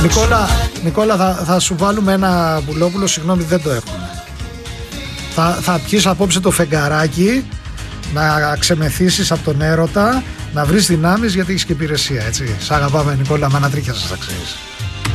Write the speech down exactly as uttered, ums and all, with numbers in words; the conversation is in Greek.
Νικόλα, Νικόλα θα, θα σου βάλουμε ένα Βουλόπουλο, συγγνώμη δεν το έχουμε. Θα, θα πιεις απόψε το φεγγαράκι, να ξεμεθύσεις από τον έρωτα, να βρεις δυνάμεις γιατί έχεις και υπηρεσία, έτσι. Σ' αγαπάμε Νικόλα, με ανατρίχιασες, θα ξέρεις.